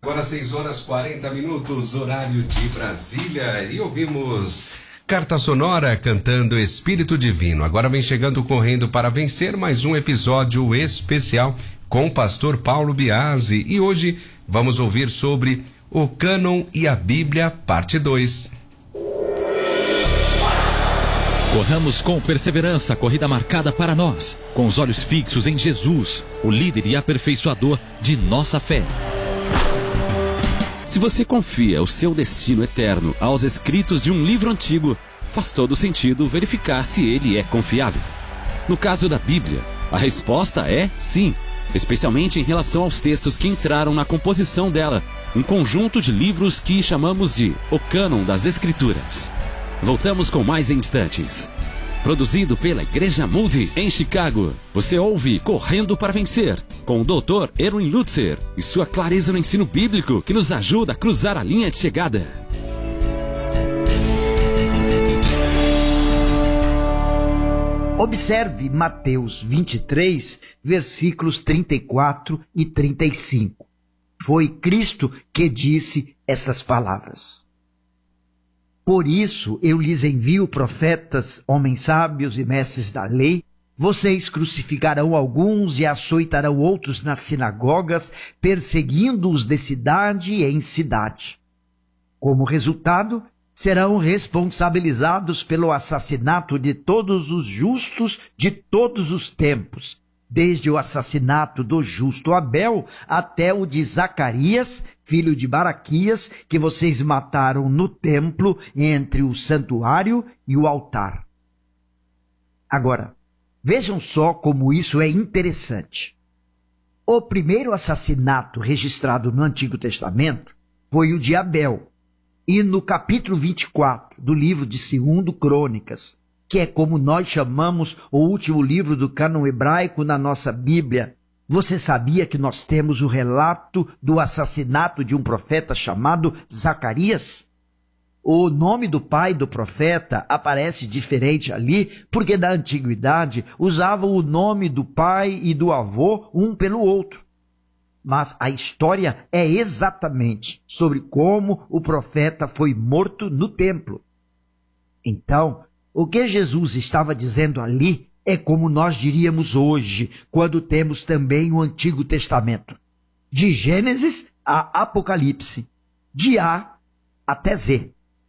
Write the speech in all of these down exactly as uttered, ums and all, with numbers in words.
Agora seis horas e quarenta minutos, horário de Brasília, e ouvimos Carta Sonora cantando Espírito Divino. Agora vem chegando Correndo para Vencer, mais um episódio especial com o pastor Paulo Biasi, e hoje vamos ouvir sobre o Cânon e a Bíblia, parte dois. Corramos com perseverança a corrida marcada para nós, com os olhos fixos em Jesus, o líder e aperfeiçoador de nossa fé. Se você confia o seu destino eterno aos escritos de um livro antigo, faz todo sentido verificar se ele é confiável. No caso da Bíblia, a resposta é sim, especialmente em relação aos textos que entraram na composição dela, um conjunto de livros que chamamos de O Cânon das Escrituras. Voltamos com mais instantes. Produzido pela Igreja Moody em Chicago, você ouve Correndo para Vencer, com o doutor Erwin Lutzer e sua clareza no ensino bíblico que nos ajuda a cruzar a linha de chegada. Observe Mateus vinte e três, versículos trinta e quatro e trinta e cinco. Foi Cristo que disse essas palavras. Por isso eu lhes envio profetas, homens sábios e mestres da lei. Vocês crucificarão alguns e açoitarão outros nas sinagogas, perseguindo-os de cidade em cidade. Como resultado, serão responsabilizados pelo assassinato de todos os justos de todos os tempos, desde o assassinato do justo Abel até o de Zacarias, filho de Baraquias, que vocês mataram no templo entre o santuário e o altar. Agora, vejam só como isso é interessante. O primeiro assassinato registrado no Antigo Testamento foi o de Abel, e no capítulo vinte e quatro do livro de Segundo Crônicas, que é como nós chamamos o último livro do cânon hebraico na nossa Bíblia, você sabia que nós temos o relato do assassinato de um profeta chamado Zacarias? O nome do pai do profeta aparece diferente ali, porque na antiguidade usavam o nome do pai e do avô um pelo outro. Mas a história é exatamente sobre como o profeta foi morto no templo. Então, o que Jesus estava dizendo ali é como nós diríamos hoje, quando temos também o Antigo Testamento. De Gênesis a Apocalipse, de A até Z.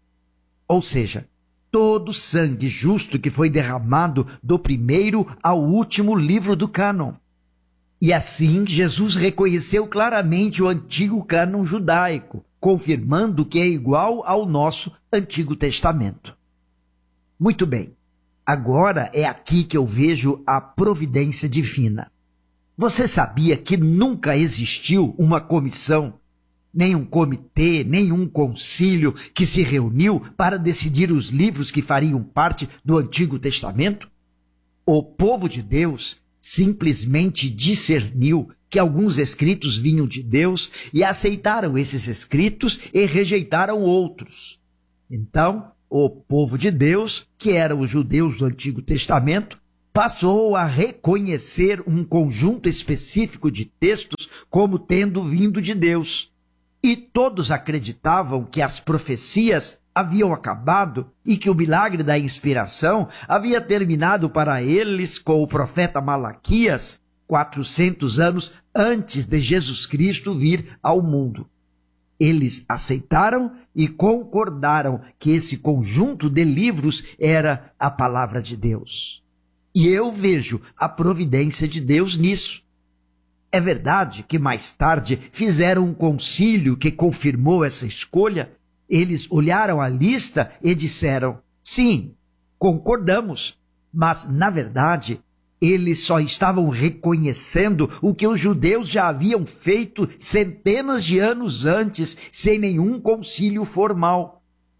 Ou seja, todo o sangue justo que foi derramado do primeiro ao último livro do cânon. E assim Jesus reconheceu claramente o antigo cânon judaico, confirmando que é igual ao nosso Antigo Testamento. Muito bem, agora é aqui que eu vejo a providência divina. Você sabia que nunca existiu uma comissão, nem um comitê, nem um concílio que se reuniu para decidir os livros que fariam parte do Antigo Testamento? O povo de Deus simplesmente discerniu que alguns escritos vinham de Deus e aceitaram esses escritos e rejeitaram outros. Então, o povo de Deus, que eram os judeus do Antigo Testamento, passou a reconhecer um conjunto específico de textos como tendo vindo de Deus. E todos acreditavam que as profecias haviam acabado e que o milagre da inspiração havia terminado para eles com o profeta Malaquias, quatrocentos anos antes de Jesus Cristo vir ao mundo. Eles aceitaram e concordaram que esse conjunto de livros era a palavra de Deus. E eu vejo a providência de Deus nisso. É verdade que mais tarde fizeram um concílio que confirmou essa escolha. Eles olharam a lista e disseram, sim, concordamos, mas na verdade eles só estavam reconhecendo o que os judeus já haviam feito centenas de anos antes, sem nenhum concílio formal.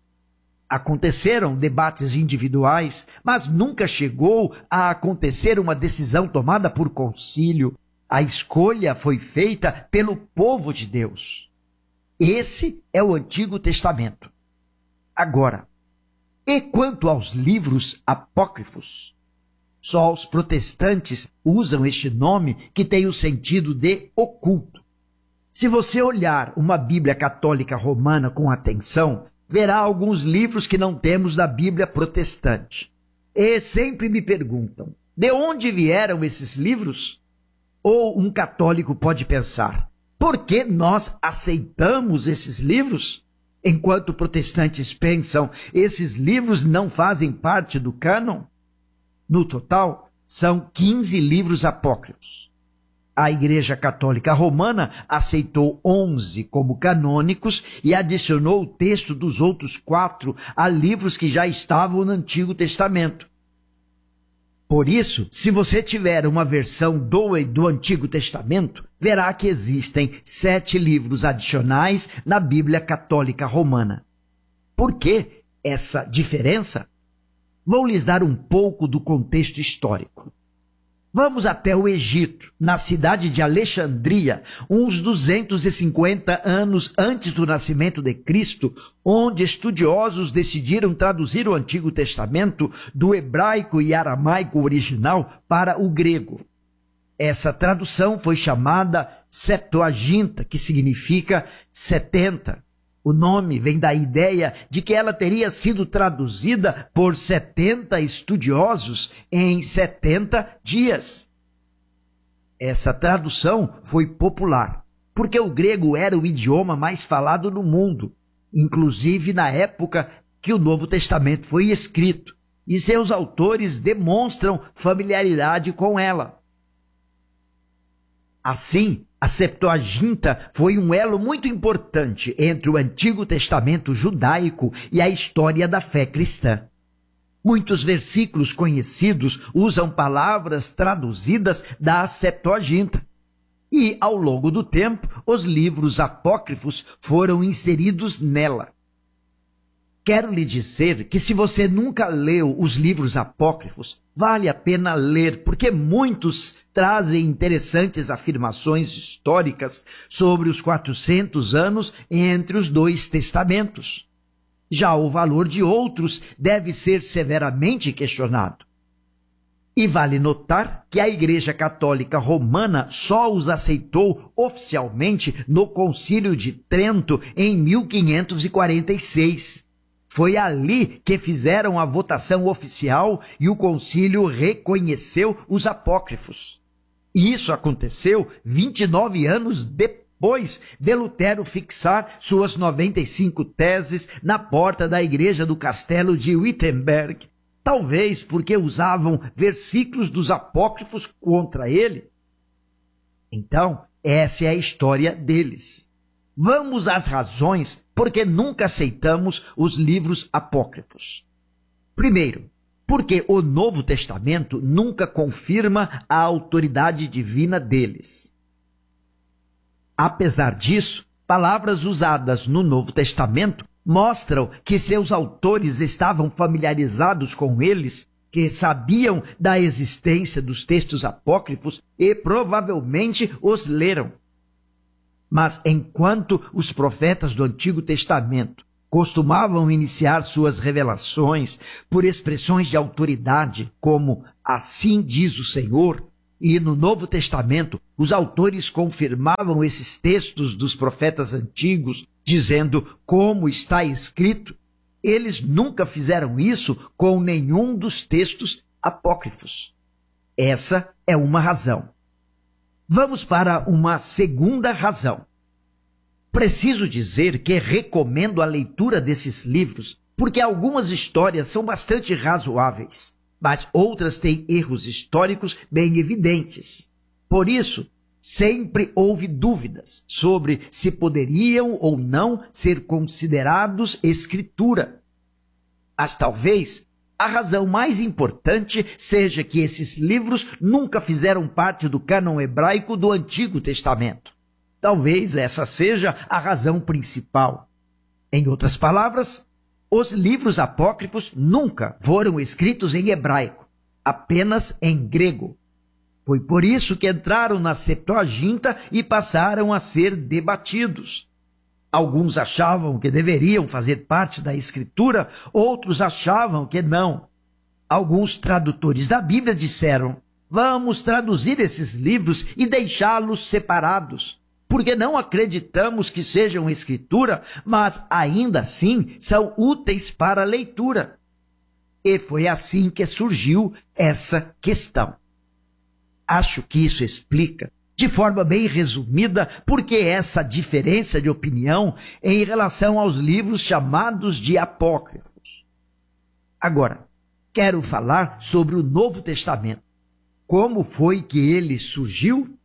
Aconteceram debates individuais, mas nunca chegou a acontecer uma decisão tomada por concílio. A escolha foi feita pelo povo de Deus. Esse é o Antigo Testamento. Agora, e quanto aos livros apócrifos? Só os protestantes usam este nome que tem o sentido de oculto. Se você olhar uma Bíblia católica romana com atenção, verá alguns livros que não temos da Bíblia protestante. E sempre me perguntam, de onde vieram esses livros? Ou um católico pode pensar, por que nós aceitamos esses livros? Enquanto protestantes pensam, esses livros não fazem parte do cânon? No total, são quinze livros apócrifos. A Igreja Católica Romana aceitou onze como canônicos e adicionou o texto dos outros quatro a livros que já estavam no Antigo Testamento. Por isso, se você tiver uma versão do, do Antigo Testamento, verá que existem sete livros adicionais na Bíblia Católica Romana. Por que essa diferença? Vou lhes dar um pouco do contexto histórico. Vamos até o Egito, na cidade de Alexandria, uns duzentos e cinquenta anos antes do nascimento de Cristo, onde estudiosos decidiram traduzir o Antigo Testamento do hebraico e aramaico original para o grego. Essa tradução foi chamada Septuaginta, que significa setenta. O nome vem da ideia de que ela teria sido traduzida por setenta estudiosos em setenta dias. Essa tradução foi popular, porque o grego era o idioma mais falado no mundo, inclusive na época que o Novo Testamento foi escrito, e seus autores demonstram familiaridade com ela. Assim, a Septuaginta foi um elo muito importante entre o Antigo Testamento judaico e a história da fé cristã. Muitos versículos conhecidos usam palavras traduzidas da Septuaginta. E, ao longo do tempo, os livros apócrifos foram inseridos nela. Quero lhe dizer que se você nunca leu os livros apócrifos, vale a pena ler, porque muitos trazem interessantes afirmações históricas sobre os quatrocentos anos entre os dois testamentos. Já o valor de outros deve ser severamente questionado. E vale notar que a Igreja Católica Romana só os aceitou oficialmente no Concílio de Trento em mil quinhentos e quarenta e seis. Foi ali que fizeram a votação oficial e o concílio reconheceu os apócrifos. E isso aconteceu vinte e nove anos depois de Lutero fixar suas noventa e cinco teses na porta da igreja do castelo de Wittenberg, talvez porque usavam versículos dos apócrifos contra ele. Então, essa é a história deles. Vamos às razões por que nunca aceitamos os livros apócrifos. Primeiro, porque o Novo Testamento nunca confirma a autoridade divina deles. Apesar disso, palavras usadas no Novo Testamento mostram que seus autores estavam familiarizados com eles, que sabiam da existência dos textos apócrifos e provavelmente os leram. Mas enquanto os profetas do Antigo Testamento costumavam iniciar suas revelações por expressões de autoridade, como assim diz o Senhor, e no Novo Testamento os autores confirmavam esses textos dos profetas antigos, dizendo como está escrito, eles nunca fizeram isso com nenhum dos textos apócrifos. Essa é uma razão. Vamos para uma segunda razão. Preciso dizer que recomendo a leitura desses livros, porque algumas histórias são bastante razoáveis, mas outras têm erros históricos bem evidentes. Por isso, sempre houve dúvidas sobre se poderiam ou não ser considerados escritura. Mas talvez a razão mais importante seja que esses livros nunca fizeram parte do cânon hebraico do Antigo Testamento. Talvez essa seja a razão principal. Em outras palavras, os livros apócrifos nunca foram escritos em hebraico, apenas em grego. Foi por isso que entraram na Septuaginta e passaram a ser debatidos. Alguns achavam que deveriam fazer parte da Escritura, outros achavam que não. Alguns tradutores da Bíblia disseram, vamos traduzir esses livros e deixá-los separados. porque não acreditamos que sejam escritura, mas ainda assim são úteis para a leitura. E foi assim que surgiu essa questão. Acho que isso explica, de forma bem resumida, por que essa diferença de opinião em relação aos livros chamados de apócrifos. Agora, quero falar sobre o Novo Testamento. Como foi que ele surgiu?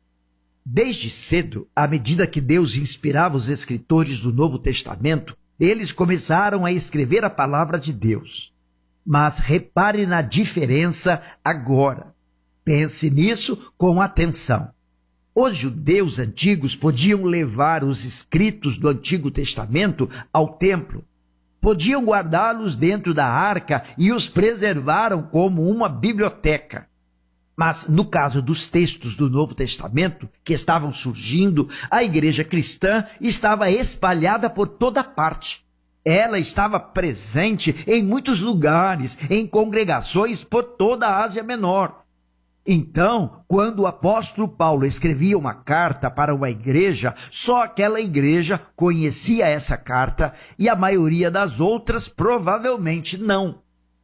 Desde cedo, à medida que Deus inspirava os escritores do Novo Testamento, eles começaram a escrever a palavra de Deus. Mas repare na diferença agora. Pense nisso com atenção. Os judeus antigos podiam levar os escritos do Antigo Testamento ao templo. Podiam guardá-los dentro da arca e os preservaram como uma biblioteca. Mas, no caso dos textos do Novo Testamento, que estavam surgindo, a igreja cristã estava espalhada por toda parte. Ela estava presente em muitos lugares, em congregações por toda a Ásia Menor. Então, quando o apóstolo Paulo escrevia uma carta para uma igreja, só aquela igreja conhecia essa carta e a maioria das outras provavelmente não.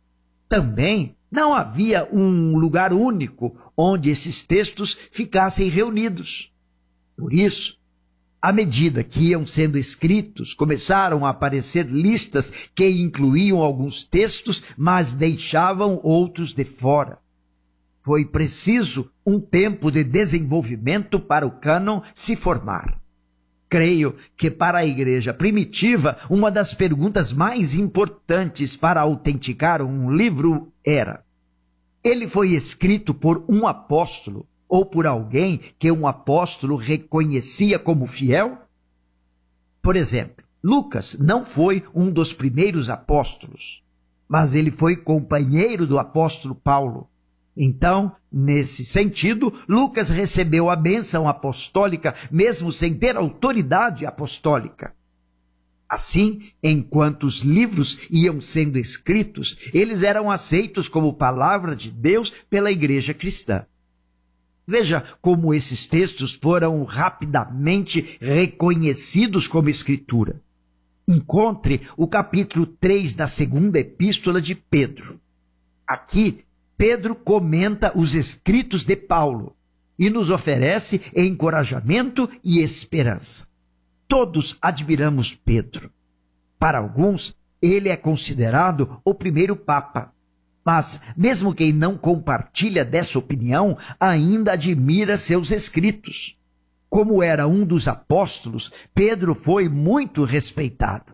Também não havia um lugar único onde esses textos ficassem reunidos. Por isso, à medida que iam sendo escritos, começaram a aparecer listas que incluíam alguns textos, mas deixavam outros de fora. Foi preciso um tempo de desenvolvimento para o cânon se formar. Creio que para a igreja primitiva, uma das perguntas mais importantes para autenticar um livro era: ele foi escrito por um apóstolo ou por alguém que um apóstolo reconhecia como fiel? Por exemplo, Lucas não foi um dos primeiros apóstolos, mas ele foi companheiro do apóstolo Paulo. Então, nesse sentido, Lucas recebeu a bênção apostólica mesmo sem ter autoridade apostólica. Assim, enquanto os livros iam sendo escritos, eles eram aceitos como palavra de Deus pela igreja cristã. Veja como esses textos foram rapidamente reconhecidos como escritura. Encontre o capítulo três da segunda epístola de Pedro. Aqui, Pedro comenta os escritos de Paulo e nos oferece encorajamento e esperança. Todos admiramos Pedro. Para alguns, ele é considerado o primeiro papa. Mas, mesmo quem não compartilha dessa opinião, ainda admira seus escritos. Como era um dos apóstolos, Pedro foi muito respeitado.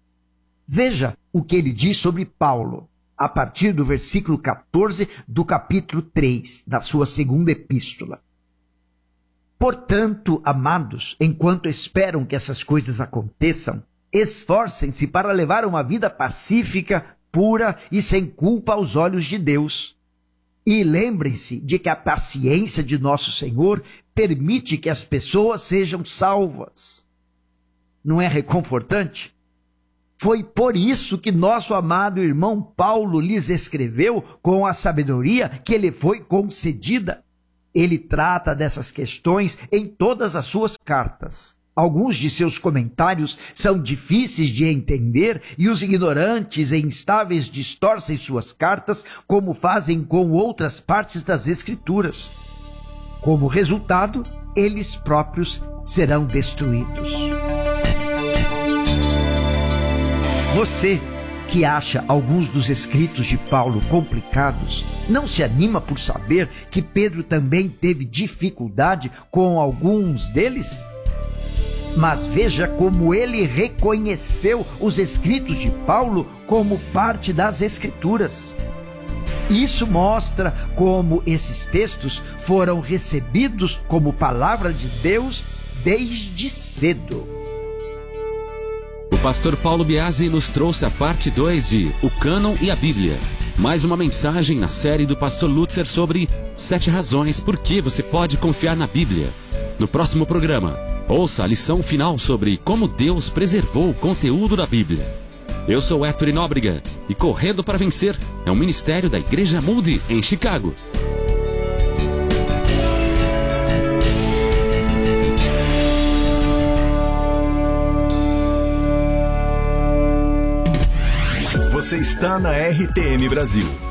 Veja o que ele diz sobre Paulo, a partir do versículo quatorze do capítulo três da sua segunda epístola. Portanto, amados, enquanto esperam que essas coisas aconteçam, esforcem-se para levar uma vida pacífica, pura e sem culpa aos olhos de Deus. E lembrem-se de que a paciência de nosso Senhor permite que as pessoas sejam salvas. Não é reconfortante? Foi por isso que nosso amado irmão Paulo lhes escreveu com a sabedoria que lhe foi concedida. Ele trata dessas questões em todas as suas cartas. Alguns de seus comentários são difíceis de entender e os ignorantes e instáveis distorcem suas cartas, como fazem com outras partes das Escrituras. Como resultado, eles próprios serão destruídos. Você que acha alguns dos escritos de Paulo complicados, não se anima por saber que Pedro também teve dificuldade com alguns deles? Mas veja como ele reconheceu os escritos de Paulo como parte das Escrituras. Isso mostra como esses textos foram recebidos como palavra de Deus desde cedo. O pastor Paulo Biasi nos trouxe a parte dois de O Cânon e a Bíblia. Mais uma mensagem na série do pastor Lutzer sobre sete razões por que você pode confiar na Bíblia. No próximo programa, ouça a lição final sobre como Deus preservou o conteúdo da Bíblia. Eu sou Héctor Nóbrega e Correndo para Vencer é um ministério da Igreja Moody em Chicago. Você está na R T M Brasil.